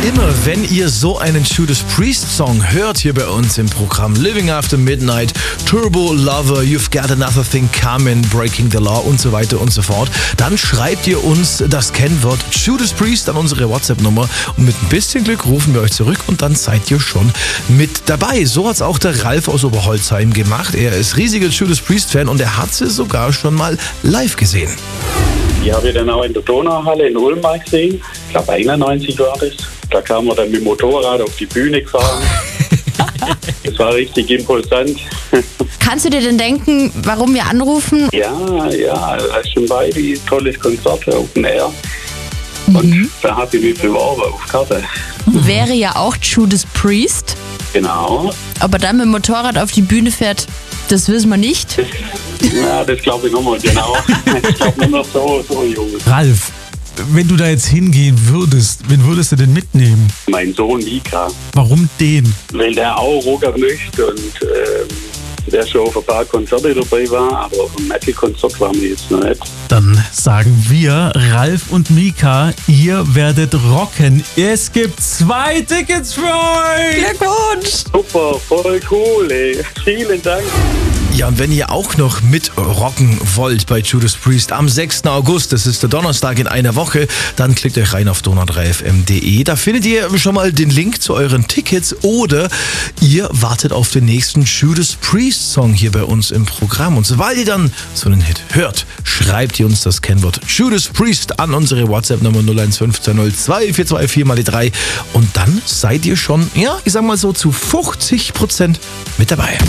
Immer wenn ihr so einen Judas Priest Song hört hier bei uns im Programm Living After Midnight, Turbo Lover, You've Got Another Thing Coming, Breaking the Law und so weiter und so fort, dann schreibt ihr uns das Kennwort Judas Priest an unsere WhatsApp-Nummer und mit ein bisschen Glück rufen wir euch zurück und dann seid ihr schon mit dabei. So hat's auch der Ralf aus Oberholzheim gemacht. Er ist riesiger Judas Priest-Fan und er hat sie sogar schon mal live gesehen. Die habe ich dann auch in der Donauhalle in Ulm mal gesehen. Ich glaube 91 war das. Da kam er dann mit dem Motorrad auf die Bühne gefahren. Das war richtig imposant. Kannst du dir denn denken, warum wir anrufen? Ja, das ist schon beide tolles Konzert, Open Air. Und da habe ich mich beworben auf Karte. Wäre ja auch Judas Priest. Genau. Ob er dann mit dem Motorrad auf die Bühne fährt, das wissen wir nicht. Ja, das glaube ich nochmal, genau. Ich glaube nicht mehr so jung. Ralf, wenn du da jetzt hingehen würdest, wen würdest du denn mitnehmen? Mein Sohn Mika, Warum den? weil der auch rocken möchte und der schon auf ein paar Konzerte dabei war, aber auf einem Metal-Konzert waren wir jetzt noch nicht. Dann sagen wir, Ralf und Mika, ihr werdet rocken. Es gibt 2 Tickets für euch! Glückwunsch! Super, voll cool, ey. Vielen Dank. Ja, und wenn ihr auch noch mit rocken wollt bei Judas Priest am 6. August, das ist der Donnerstag in einer Woche, dann klickt euch rein auf donau3fm.de. Da findet ihr schon mal den Link zu euren Tickets oder ihr wartet auf den nächsten Judas Priest Song hier bei uns im Programm. Und sobald ihr dann so einen Hit hört, schreibt ihr uns das Kennwort Judas Priest an unsere WhatsApp-Nummer 01502 mal die 3 und dann seid ihr schon, ja, ich sag mal so zu 50% mit dabei.